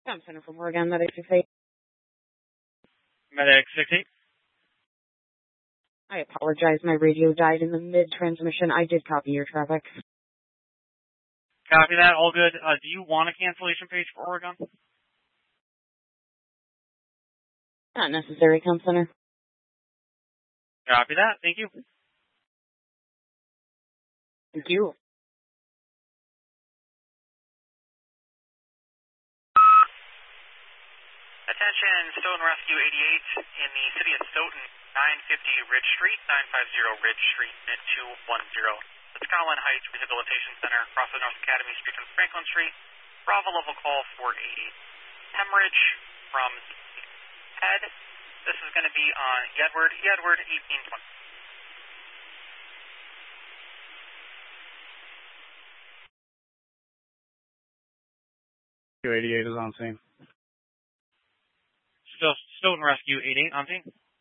I'm Center from Oregon, Medic 68. Medic 68. I apologize, my radio died in the mid-transmission. I did copy your traffic. Copy that, all good. Do you want a cancellation page for Oregon? Not necessary, Com Center. Copy that, thank you. Thank you. Attention, Stoughton Rescue 88 in the city of Stoughton, 950 Ridge Street, 950 Ridge Street, mid 210. The Scotland Heights Rehabilitation Center, across the North Academy Street and Franklin Street. Bravo level call 480. Hemorrhage from head. This is going to be on Edward 1820. 288 is on scene. Stoughton Rescue 88 on scene.